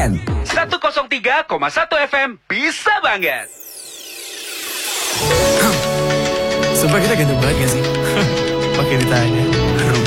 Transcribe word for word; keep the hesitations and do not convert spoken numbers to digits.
N. seratus tiga koma satu F M bisa banget. Sumpah kita ganteng banget gak sih? Pakai ditanya.